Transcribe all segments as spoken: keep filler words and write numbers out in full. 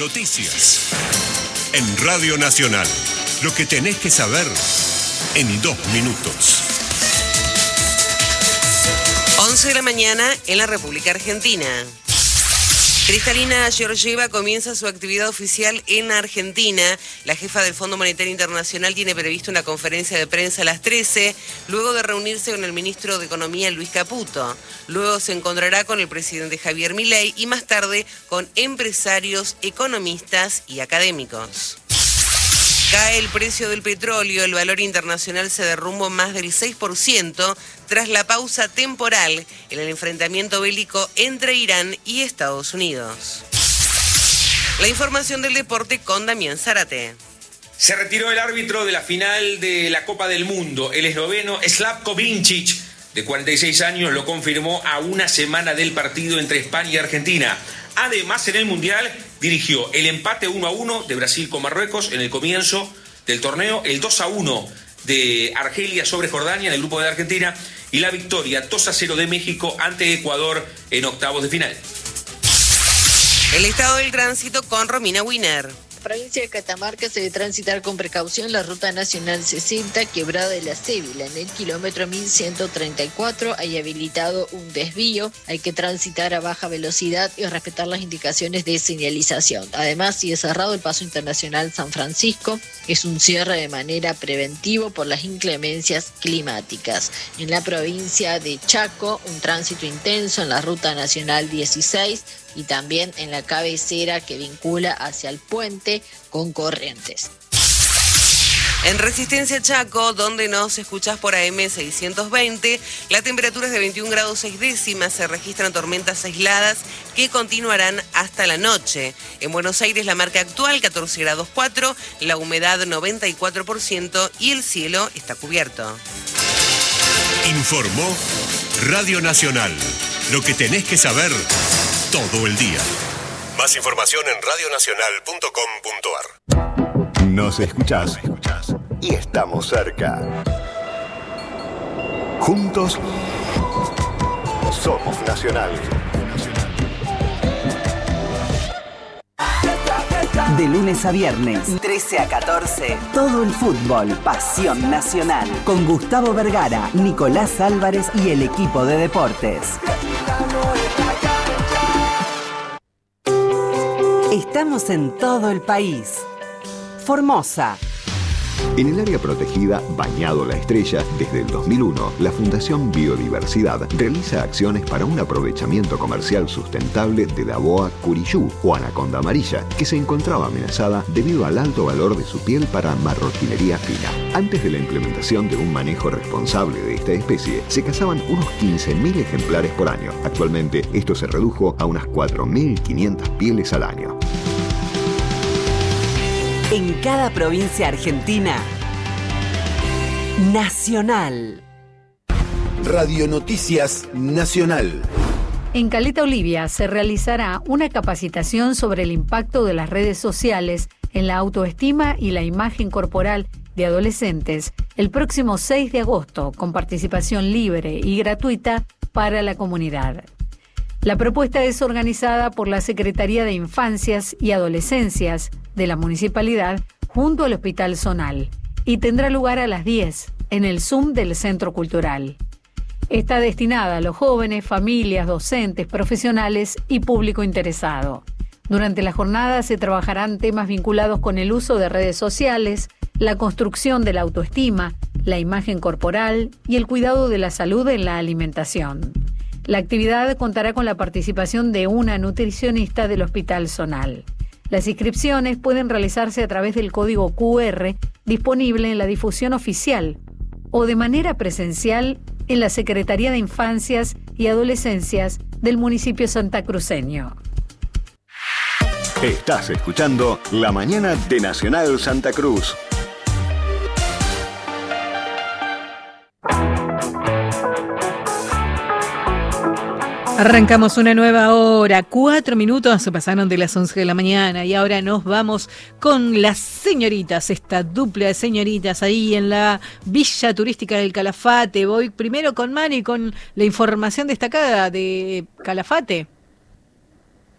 Noticias. En Radio Nacional. Lo que tenés que saber en dos minutos. once de la mañana en la República Argentina. Kristalina Georgieva comienza su actividad oficial en Argentina. La jefa del Fondo Monetario Internacional tiene previsto una conferencia de prensa a las trece, luego de reunirse con el ministro de Economía Luis Caputo. Luego se encontrará con el presidente Javier Milei y más tarde con empresarios, economistas y académicos. Cae el precio del petróleo, el valor internacional se derrumbó más del seis por ciento tras la pausa temporal en el enfrentamiento bélico entre Irán y Estados Unidos. La información del deporte con Damián Zárate. Se retiró el árbitro de la final de la Copa del Mundo, el esloveno Slavko Vincic, de cuarenta y seis años, lo confirmó a una semana del partido entre España y Argentina. Además, en el Mundial dirigió el empate uno a uno de Brasil con Marruecos en el comienzo del torneo, el dos a uno de Argelia sobre Jordania en el grupo de Argentina y la victoria dos a cero de México ante Ecuador en octavos de final. El estado del tránsito con Romina Winer. En la provincia de Catamarca se debe transitar con precaución la ruta nacional sesenta, Quebrada de la Cévila. En el kilómetro mil ciento treinta y cuatro hay habilitado un desvío. Hay que transitar a baja velocidad y respetar las indicaciones de señalización. Además, sigue cerrado el paso internacional San Francisco. Es un cierre de manera preventiva por las inclemencias climáticas. En la provincia de Chaco, un tránsito intenso en la ruta nacional dieciséis y también en la cabecera que vincula hacia el puente con Corrientes. En Resistencia Chaco, donde nos escuchás por A M seiscientos veinte, la temperatura es de veintiún grados seis décimas, se registran tormentas aisladas que continuarán hasta la noche. En Buenos Aires la marca actual catorce grados cuatro, la humedad noventa y cuatro por ciento y el cielo está cubierto. Informó Radio Nacional. Lo que tenés que saber todo el día. Más información en radio nacional punto com punto a r. Nos escuchás y estamos cerca. Juntos somos Nacional. De lunes a viernes, trece a catorce, todo el fútbol, pasión nacional. Con Gustavo Vergara, Nicolás Álvarez y el equipo de deportes. Estamos en todo el país. Formosa. En el área protegida Bañado La Estrella, desde el dos mil uno, la Fundación Biodiversidad realiza acciones para un aprovechamiento comercial sustentable de la boa curiyú o anaconda amarilla, que se encontraba amenazada debido al alto valor de su piel para marroquinería fina. Antes de la implementación de un manejo responsable de esta especie, se cazaban unos quince mil ejemplares por año. Actualmente, esto se redujo a unas cuatro mil quinientas pieles al año. En cada provincia argentina, Nacional. Radio Noticias Nacional. En Caleta Olivia se realizará una capacitación sobre el impacto de las redes sociales en la autoestima y la imagen corporal de adolescentes el próximo seis de agosto, con participación libre y gratuita para la comunidad. La propuesta es organizada por la Secretaría de Infancias y Adolescencias de la Municipalidad junto al Hospital Zonal y tendrá lugar a las diez en el Zoom del Centro Cultural. Está destinada a los jóvenes, familias, docentes, profesionales y público interesado. Durante la jornada se trabajarán temas vinculados con el uso de redes sociales, la construcción de la autoestima, la imagen corporal y el cuidado de la salud en la alimentación. La actividad contará con la participación de una nutricionista del Hospital Zonal. Las inscripciones pueden realizarse a través del código cu erre disponible en la difusión oficial o de manera presencial en la Secretaría de Infancias y Adolescencias del municipio santacruceño. Estás escuchando La Mañana de Nacional Santa Cruz. Arrancamos una nueva hora, cuatro minutos se pasaron de las once de la mañana y ahora nos vamos con las señoritas, esta dupla de señoritas ahí en la Villa Turística del Calafate. Voy primero con Mari con la información destacada de Calafate.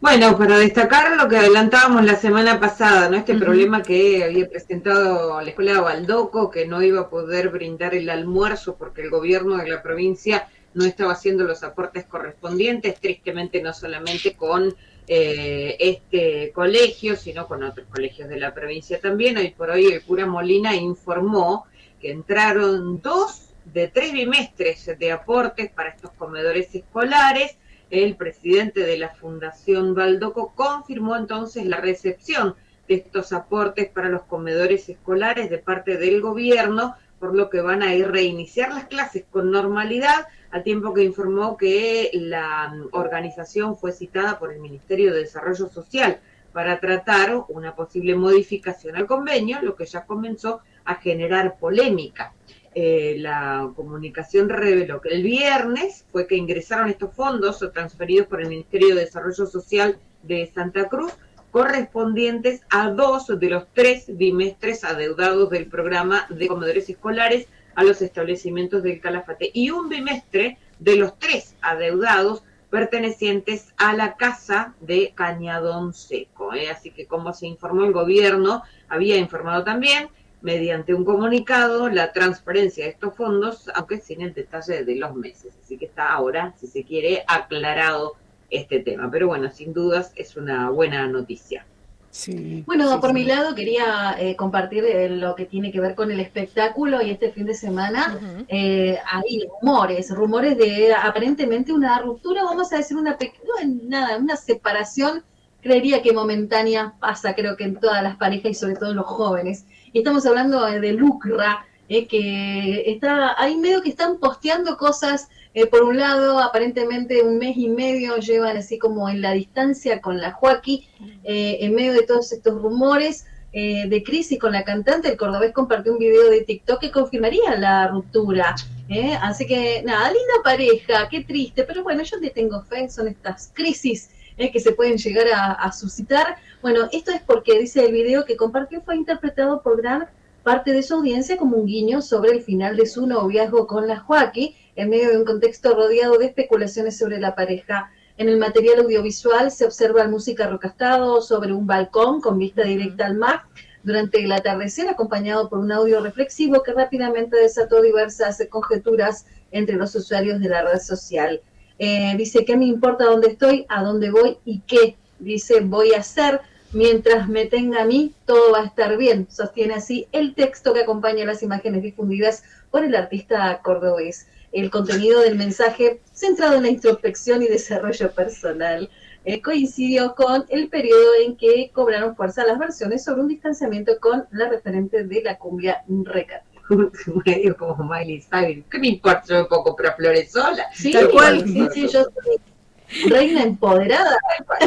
Bueno, para destacar lo que adelantábamos la semana pasada, ¿no? Este uh-huh. problema que había presentado la escuela de Baldoco, que no iba a poder brindar el almuerzo porque el gobierno de la provincia no estaba haciendo los aportes correspondientes, tristemente no solamente con eh, este colegio, sino con otros colegios de la provincia también. Hoy por hoy el cura Molina informó que entraron dos de tres bimestres de aportes para estos comedores escolares. El presidente de la Fundación Baldoco confirmó entonces la recepción de estos aportes para los comedores escolares de parte del gobierno, por lo que van a ir reiniciar las clases con normalidad, al tiempo que informó que la organización fue citada por el Ministerio de Desarrollo Social para tratar una posible modificación al convenio, lo que ya comenzó a generar polémica. Eh, la comunicación reveló que el viernes fue que ingresaron estos fondos transferidos por el Ministerio de Desarrollo Social de Santa Cruz, correspondientes a dos de los tres bimestres adeudados del programa de comedores escolares a los establecimientos del Calafate, y un bimestre de los tres adeudados pertenecientes a la Casa de Cañadón Seco. ¿eh? Así que, como se informó, el gobierno había informado también mediante un comunicado la transferencia de estos fondos, aunque sin el detalle de los meses. Así que está ahora, si se quiere, aclarado este tema. Pero bueno, sin dudas es una buena noticia. Sí, bueno, sí, por sí. mi lado quería eh, compartir eh, lo que tiene que ver con el espectáculo, y este fin de semana uh-huh. eh, hay rumores, rumores de aparentemente una ruptura, vamos a decir una pequeña, no, nada, una separación, creería que momentánea, pasa creo que en todas las parejas y sobre todo en los jóvenes. Y estamos hablando de Lucra, eh, que está ahí medio que están posteando cosas. Eh, por un lado, aparentemente un mes y medio llevan así como en la distancia con la Joaquí, eh, en medio de todos estos rumores eh, de crisis con la cantante. El cordobés compartió un video de TikTok que confirmaría la ruptura. Eh, así que, nada, linda pareja, qué triste, pero bueno, yo le tengo fe, son estas crisis eh, que se pueden llegar a, a suscitar. Bueno, esto es porque dice el video que compartió fue interpretado por gran parte de su audiencia como un guiño sobre el final de su noviazgo con la Joaquí, en medio de un contexto rodeado de especulaciones sobre la pareja. En el material audiovisual se observa al músico recostado sobre un balcón con vista directa al mar durante el atardecer, acompañado por un audio reflexivo que rápidamente desató diversas conjeturas entre los usuarios de la red social. Eh, dice, ¿qué me importa dónde estoy, a dónde voy y qué? Dice, voy a hacer, mientras me tenga a mí, todo va a estar bien. Sostiene así el texto que acompaña las imágenes difundidas por el artista cordobés. El contenido del mensaje, centrado en la introspección y desarrollo personal, eh, coincidió con el periodo en que cobraron fuerza las versiones sobre un distanciamiento con la referente de la cumbia Recate. Medio como Miley Cyrus. ¿Qué me importa? Yo me puedo comprar flores sola. Sí, tal cual. Sí, sí, yo soy reina empoderada.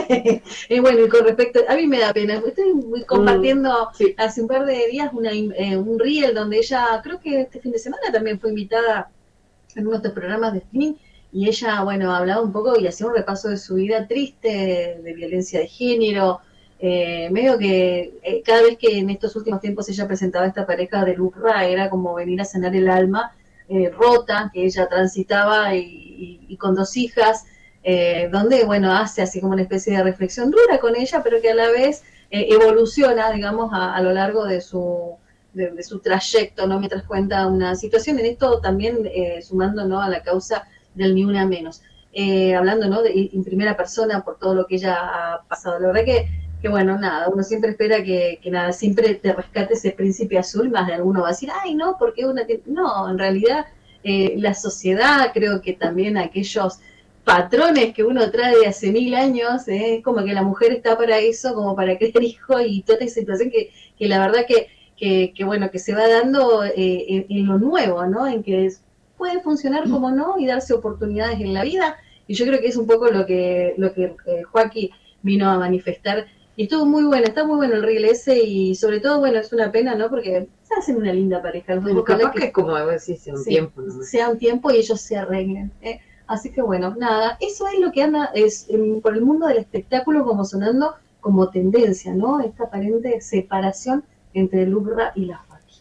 eh, bueno, y con respecto, a mí me da pena. Estoy compartiendo mm, sí. hace un par de días una, eh, un reel donde ella, creo que este fin de semana también fue invitada en uno de estos programas de streaming, y ella, bueno, hablaba un poco y hacía un repaso de su vida triste, de, de violencia de género, eh, medio que eh, cada vez que en estos últimos tiempos ella presentaba esta pareja de Lucra, era como venir a sanar el alma eh, rota, que ella transitaba y, y, y con dos hijas, eh, donde, bueno, hace así como una especie de reflexión dura con ella, pero que a la vez eh, evoluciona, digamos, a, a lo largo de su... De, de su trayecto, ¿no? Mientras cuenta una situación, en esto también eh, sumando, ¿no? a la causa del Ni Una Menos, eh, hablando, ¿no? de, en primera persona por todo lo que ella ha pasado. La verdad que, que bueno, nada, uno siempre espera que, que nada, siempre te rescate ese príncipe azul, más de alguno va a decir, ay, no, porque una... T-". No, en realidad eh, la sociedad, creo que también aquellos patrones que uno trae de hace mil años, eh, como que la mujer está para eso, como para crear hijos y toda esta situación que, que la verdad que Que, que bueno, que se va dando eh, en, en lo nuevo, ¿no? En que es, puede funcionar como no y darse oportunidades en la vida, y yo creo que es un poco lo que lo que eh, Joaquí vino a manifestar, y estuvo muy bueno, está muy bueno el reel ese, y sobre todo, bueno, es una pena, ¿no? Porque se hacen una linda pareja. Bueno, capaz que, que es como a ver si sea un sí, tiempo, ¿no? Sea un tiempo y ellos se arreglen, ¿eh? Así que bueno, nada, eso es lo que anda es en, por el mundo del espectáculo como sonando como tendencia, ¿no? Esta aparente separación entre Lucra y la Joaquí.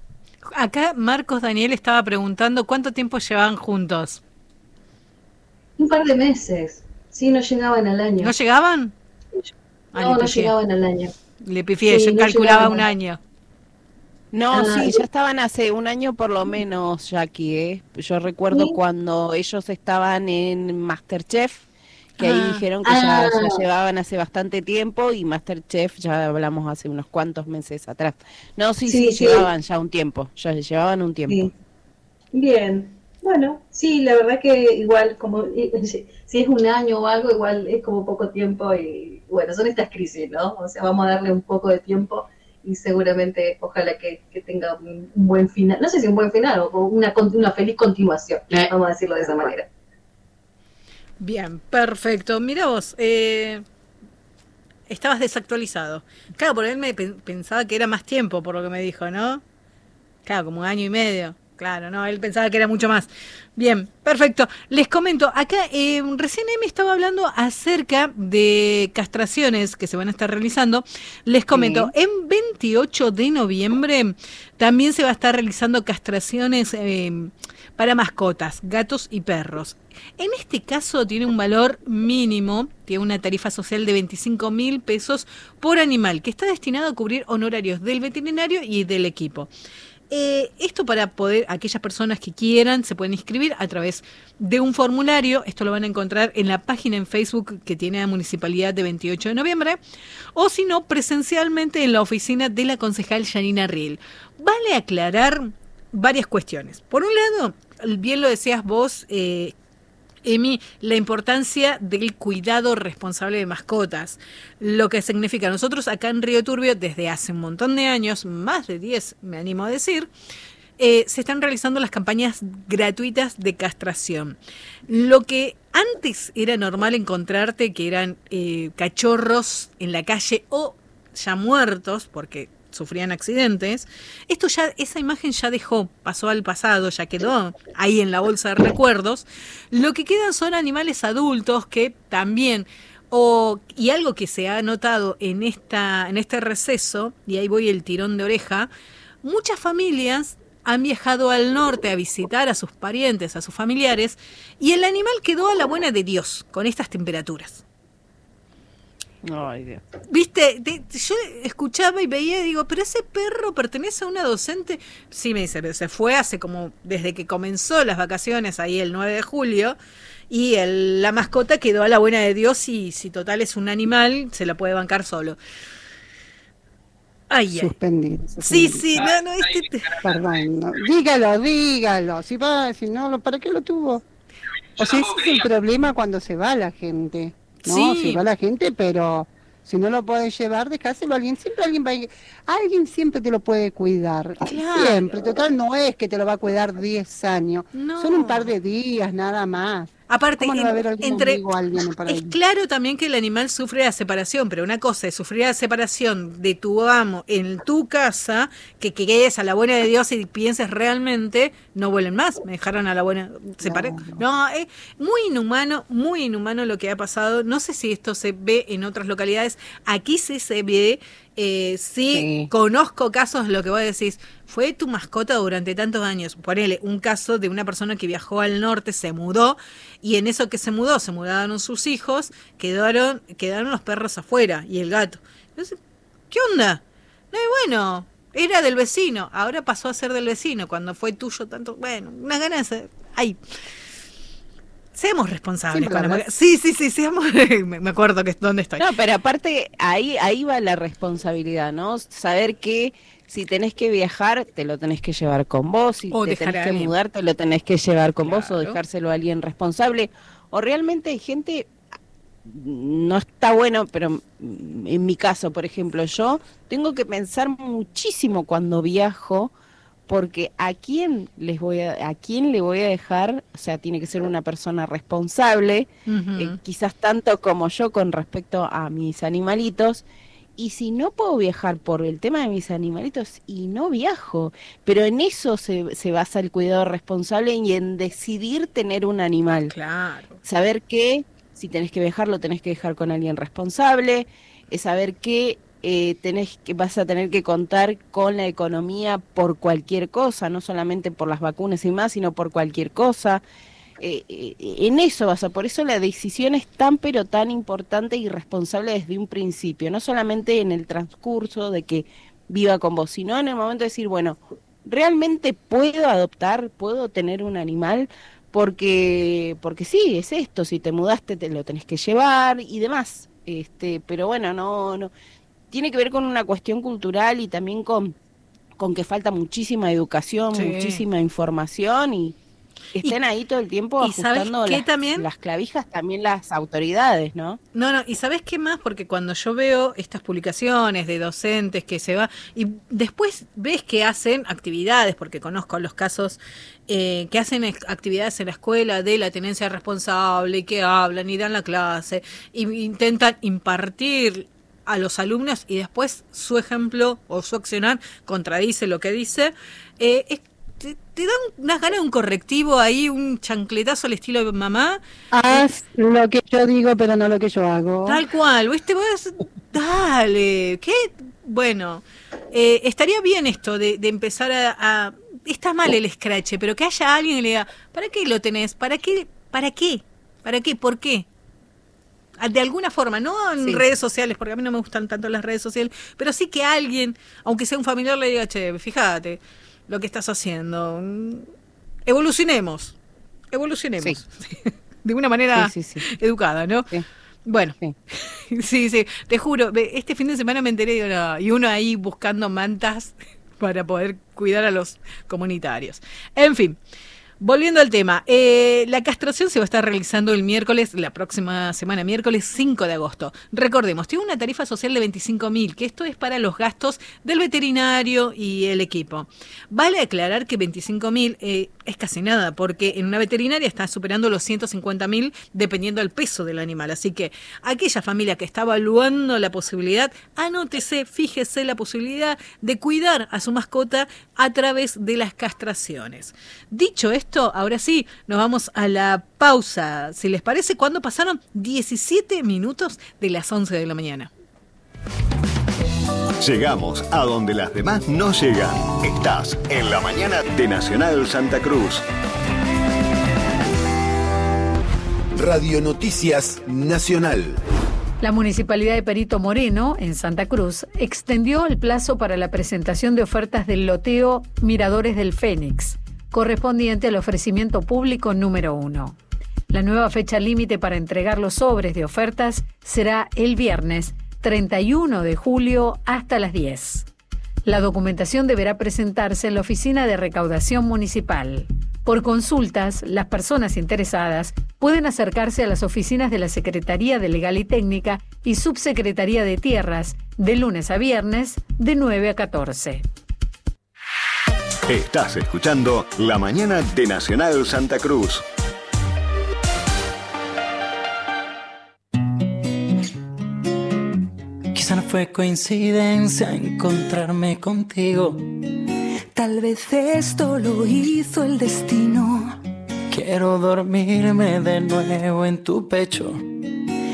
Acá Marcos Daniel estaba preguntando cuánto tiempo llevaban juntos. Un par de meses. Sí, no llegaban al año. ¿No llegaban? Ah, no, no llegaban al año. Le pifié, Sí, yo no calculaba llegaban. un año. No, Ah, sí, y- ya estaban hace un año por lo menos, Jackie, ¿eh? Yo recuerdo Sí. cuando ellos estaban en MasterChef, que ahí Ah. dijeron que ya, Ah. ya llevaban hace bastante tiempo, y MasterChef ya hablamos hace unos cuantos meses atrás. No, sí, sí, Sí, sí. llevaban ya un tiempo, ya llevaban un tiempo. Sí. Bien. Bueno, sí, la verdad que igual, como eh, si es un año o algo, igual es como poco tiempo y bueno, son estas crisis, ¿no? O sea, vamos a darle un poco de tiempo y seguramente, ojalá que, que tenga un, un buen final, no sé si un buen final o una, con- una feliz continuación, Eh. vamos a decirlo de esa manera. Bien, perfecto. Mira vos, eh, estabas desactualizado. Claro, por él me pen- pensaba que era más tiempo, por lo que me dijo, ¿no? Claro, como un año y medio. Claro, no, él pensaba que era mucho más. Bien, perfecto. Les comento, acá eh, recién me estaba hablando acerca de castraciones que se van a estar realizando. Les comento, en veintiocho de noviembre también se va a estar realizando castraciones eh, para mascotas, gatos y perros. En este caso tiene un valor mínimo, tiene una tarifa social de veinticinco mil pesos por animal, que está destinado a cubrir honorarios del veterinario y del equipo. Eh, esto para poder, aquellas personas que quieran, se pueden inscribir a través de un formulario. Esto lo van a encontrar en la página en Facebook que tiene la Municipalidad de veintiocho de noviembre, o si no, presencialmente en la oficina de la concejal Janina Riel. Vale aclarar varias cuestiones. Por un lado, bien lo decías vos, eh, Emi, la importancia del cuidado responsable de mascotas. Lo que significa, nosotros acá en Río Turbio, desde hace un montón de años, más de diez me animo a decir, eh, se están realizando las campañas gratuitas de castración. Lo que antes era normal encontrarte, que eran eh, cachorros en la calle o ya muertos, porque sufrían accidentes, esto ya, esa imagen ya dejó, pasó al pasado, ya quedó ahí en la bolsa de recuerdos. Lo que quedan son animales adultos que también, o, y algo que se ha notado en esta, en este receso, y ahí voy el tirón de oreja, muchas familias han viajado al norte a visitar a sus parientes, a sus familiares, y el animal quedó a la buena de Dios con estas temperaturas. Ay, Dios. Viste, de, yo escuchaba y veía y digo, pero ese perro pertenece a una docente. Sí, me dice, se fue hace como, desde que comenzó las vacaciones ahí el nueve de julio, y el, la mascota quedó a la buena de Dios, y si total es un animal, se la puede bancar solo. Ay, ay. Suspendido. Sí, sí, no, no, este... Perdón, no. Dígalo, dígalo. Si va, si no, lo- ¿para qué lo tuvo? O sea, ese es el problema cuando se va la gente. No, Sí. se va la gente, pero si no lo puedes llevar, dejáselo a alguien. Siempre alguien va a... Alguien siempre te lo puede cuidar. Claro. Siempre. Total, no es que te lo va a cuidar diez años. No. Son un par de días, nada más. Aparte, ¿Cómo no va a haber en- algún entre, amigo, alguien por ahí? es claro también que el animal sufre la separación, pero una cosa es sufrir la separación de tu amo en tu casa, que, que quedes a la buena de Dios y pienses realmente, no vuelven más, me dejaron a la buena, separé. No, no, es muy inhumano, muy inhumano lo que ha pasado. No sé si esto se ve en otras localidades, aquí sí se ve. Eh, sí, Sí. conozco casos, lo que vos decís, fue tu mascota durante tantos años. Ponele un caso de una persona que viajó al norte, se mudó, y en eso que se mudó, se mudaron sus hijos, quedaron, quedaron los perros afuera y el gato. Entonces, ¿qué onda? No, y bueno, era del vecino, ahora pasó a ser del vecino, cuando fue tuyo tanto, bueno, unas ganas, de- ay. Seamos responsables Siempre con la hablas. marca. Sí, sí, sí, seamos, me me acuerdo que es donde estoy. No, pero aparte, ahí, ahí va la responsabilidad, ¿no? Saber que si tenés que viajar, te lo tenés que llevar con vos, si O te dejar tenés a que alguien. mudar, te lo tenés que llevar con vos, o Claro. dejárselo a alguien responsable. O realmente hay gente, no está bueno, pero en mi caso, por ejemplo, yo tengo que pensar muchísimo cuando viajo, porque a quién les voy a, a quién le voy a dejar, o sea, tiene que ser una persona responsable, Ujú. eh, quizás tanto como yo con respecto a mis animalitos. Y si no puedo viajar por el tema de mis animalitos, y no viajo, pero en eso se, se basa el cuidado responsable y en decidir tener un animal. Claro. Saber que si tenés que viajar, lo tenés que dejar con alguien responsable, es saber que eh, tenés que vas a tener que contar con la economía por cualquier cosa, no solamente por las vacunas y más, sino por cualquier cosa. eh, eh, en eso basa, por eso la decisión es tan pero tan importante y responsable desde un principio, no solamente en el transcurso de que viva con vos, sino en el momento de decir, bueno, ¿realmente puedo adoptar, puedo tener un animal? Porque, porque sí, es esto, si te mudaste te lo tenés que llevar y demás. Este, pero bueno, no, no, tiene que ver con una cuestión cultural y también con, con que falta muchísima educación, sí. muchísima información y estén y, ahí todo el tiempo ajustando las, también? las clavijas, también las autoridades, ¿no? No, no, y ¿sabés qué más? Porque cuando yo veo estas publicaciones de docentes que se va, y después ves que hacen actividades, porque conozco los casos eh, que hacen actividades en la escuela de la tenencia responsable, y que hablan y dan la clase, y intentan impartir a los alumnos, y después su ejemplo o su accionar contradice lo que dice, eh, es Te, te dan unas ganas de un correctivo ahí, un chancletazo al estilo de mamá. Haz eh, lo que yo digo, pero no lo que yo hago. Tal cual, ¿viste? Vos, dale, ¿qué? Bueno, eh, estaría bien esto de, de empezar a, a... Está mal el escrache, pero que haya alguien que le diga, ¿para qué lo tenés? ¿Para qué? ¿Para qué? ¿Para qué? ¿Por qué? De alguna forma, no en sí. redes sociales, porque a mí no me gustan tanto las redes sociales, pero sí que alguien, aunque sea un familiar, le diga, che, fíjate lo que estás haciendo. Evolucionemos. Evolucionemos. Sí. De una manera sí, sí, sí. educada, ¿no? Sí. Bueno, sí. sí, sí, te juro, este fin de semana me enteré de una, y uno ahí buscando mantas para poder cuidar a los comunitarios. En fin. Volviendo al tema, eh, la castración se va a estar realizando el miércoles, la próxima semana, miércoles cinco de agosto. Recordemos, tiene una tarifa social de veinticinco mil, que esto es para los gastos del veterinario y el equipo. Vale aclarar que veinticinco mil eh, es casi nada, porque en una veterinaria está superando los ciento cincuenta mil dependiendo del peso del animal. Así que aquella familia que está evaluando la posibilidad, anótese, fíjese la posibilidad de cuidar a su mascota a través de las castraciones. Dicho esto, Esto, ahora sí, nos vamos a la pausa. Si les parece, cuando pasaron diecisiete minutos de las once de la mañana. Llegamos a donde las demás no llegan. Estás en la mañana de Nacional Santa Cruz. Radio Noticias Nacional. La Municipalidad de Perito Moreno, en Santa Cruz, extendió el plazo para la presentación de ofertas del loteo Miradores del Fénix, correspondiente al ofrecimiento público número uno. La nueva fecha límite para entregar los sobres de ofertas será el viernes treinta y uno de julio hasta las diez. La documentación deberá presentarse en la Oficina de Recaudación Municipal. Por consultas, las personas interesadas pueden acercarse a las oficinas de la Secretaría de Legal y Técnica y Subsecretaría de Tierras de lunes a viernes de nueve a catorce. Estás escuchando La Mañana de Nacional Santa Cruz. Quizá no fue coincidencia encontrarme contigo. Tal vez esto lo hizo el destino. Quiero dormirme de nuevo en tu pecho.